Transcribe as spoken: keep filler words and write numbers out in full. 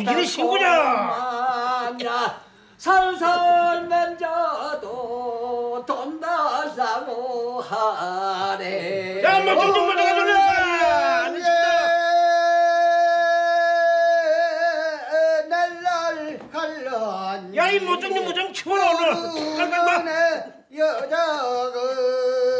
이리 신구냐? 살살 만져도 돈 달라고 하네. 야, 뭐 좀 좀 가져라. 야, 이 모종님 뭐 좀 치워라 얼른. 여자가